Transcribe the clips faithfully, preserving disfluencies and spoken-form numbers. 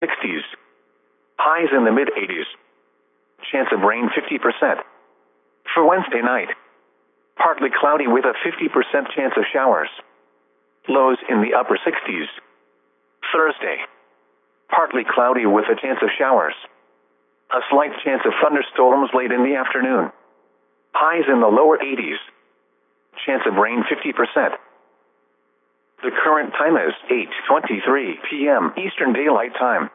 sixties. Highs in the mid-eighties. Chance of rain fifty percent. For Wednesday night, partly cloudy with a fifty percent chance of showers. Lows in the upper sixties. Thursday, partly cloudy with a chance of showers. A slight chance of thunderstorms late in the afternoon. Highs in the lower eighties. Chance of rain fifty percent. The current time is eight twenty-three p m Eastern Daylight Time.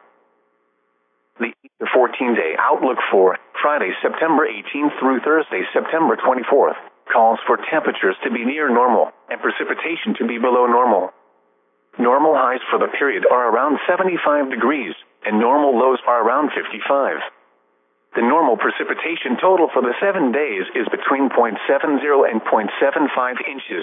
The fourteen-day outlook for Friday, September eighteenth through Thursday, September twenty-fourth, calls for temperatures to be near normal and precipitation to be below normal. Normal highs for the period are around seventy-five degrees, and normal lows are around fifty-five. The normal precipitation total for the seven days is between zero point seven zero and zero point seven five inches.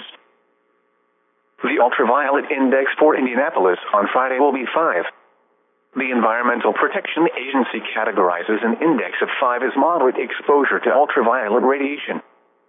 The ultraviolet index for Indianapolis on Friday will be five. The Environmental Protection Agency categorizes an index of five as moderate exposure to ultraviolet radiation.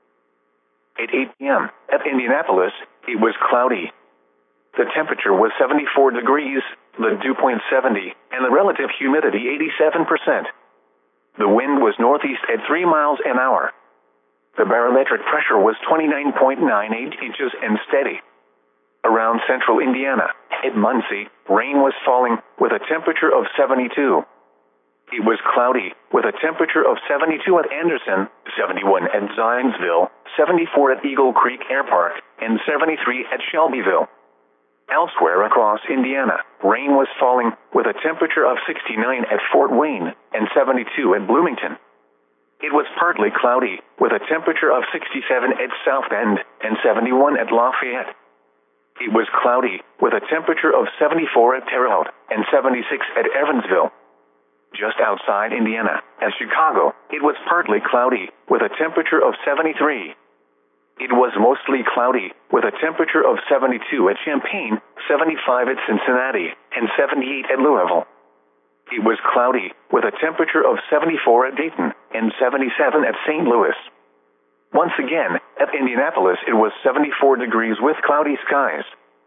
At eight p m at Indianapolis, it was cloudy. The temperature was seventy-four degrees, the dew point seventy, and the relative humidity eighty-seven percent. The wind was northeast at three miles an hour. The barometric pressure was twenty-nine point nine eight inches and steady. Around central Indiana, at Muncie, rain was falling with a temperature of seventy-two. It was cloudy with a temperature of seventy-two at Anderson, seventy-one at Zionsville, seventy-four at Eagle Creek Air Park, and seventy-three at Shelbyville. Elsewhere across Indiana, rain was falling with a temperature of sixty-nine at Fort Wayne and seventy-two at Bloomington. It was partly cloudy with a temperature of sixty-seven at South Bend and seventy-one at Lafayette. It was cloudy with a temperature of seventy-four at Terre Haute and seventy-six at Evansville. Just outside Indiana, at Chicago, it was partly cloudy with a temperature of seventy-three. It was mostly cloudy with a temperature of seventy-two at Champaign, seventy-five at Cincinnati, and seventy-eight at Louisville. It was cloudy with a temperature of seventy-four at Dayton and seventy-seven at Saint Louis. Once again, at Indianapolis it was seventy-four degrees with cloudy skies.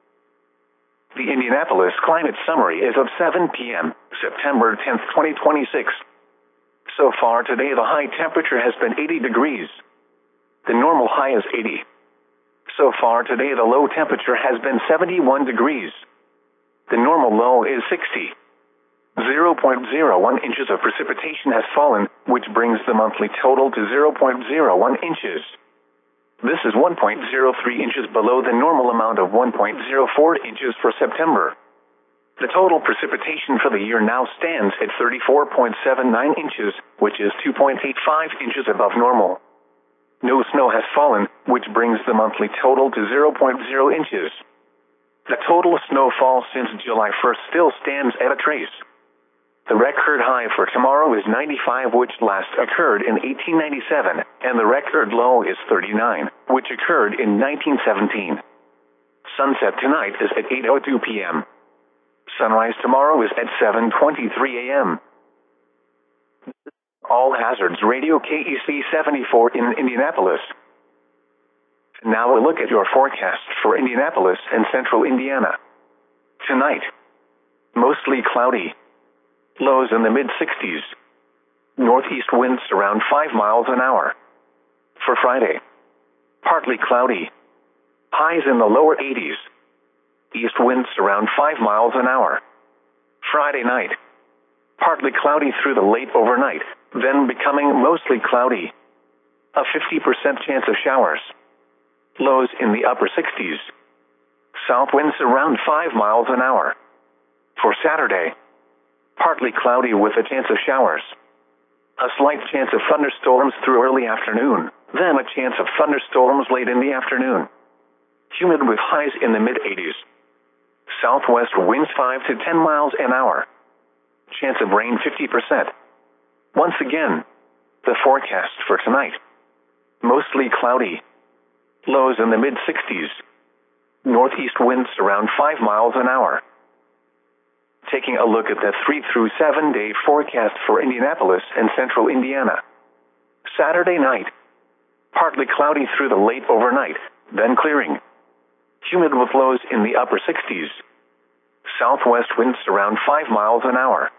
The Indianapolis Climate Summary is of seven p m, September tenth, twenty twenty-six. So far today the high temperature has been eighty degrees. The normal high is eighty. So far today the low temperature has been seventy-one degrees. The normal low is sixty. zero point zero one inches of precipitation has fallen, which brings the monthly total to zero point zero one inches. This is one point zero three inches below the normal amount of one point zero four inches for September. The total precipitation for the year now stands at thirty-four point seven nine inches, which is two point eight five inches above normal. No snow has fallen, which brings the monthly total to zero point zero inches. The total snowfall since July first still stands at a trace. The record high for tomorrow is ninety-five, which last occurred in eighteen ninety-seven, and the record low is thirty-nine, which occurred in nineteen seventeen. Sunset tonight is at eight oh two p m Sunrise tomorrow is at seven twenty-three a m All Hazards Radio K E C seventy-four in Indianapolis. Now a look at your forecast for Indianapolis and central Indiana. Tonight, mostly cloudy. Lows in the mid-sixties. Northeast winds around five miles an hour. For Friday, partly cloudy. Highs in the lower eighties. East winds around five miles an hour. Friday night, partly cloudy through the late overnight, then becoming mostly cloudy. A fifty percent chance of showers. Lows in the upper sixties. South winds around five miles an hour. For Saturday, partly cloudy with a chance of showers. A slight chance of thunderstorms through early afternoon, then a chance of thunderstorms late in the afternoon. Humid with highs in the mid-eighties. Southwest winds five to ten miles an hour. Chance of rain fifty percent. Once again, the forecast for tonight. Mostly cloudy. Lows in the mid-sixties. Northeast winds around five miles an hour. Taking a look at the three through seven day forecast for Indianapolis and central Indiana. Saturday night, partly cloudy through the late overnight, then clearing. Humid with lows in the upper sixties. Southwest winds around five miles an hour.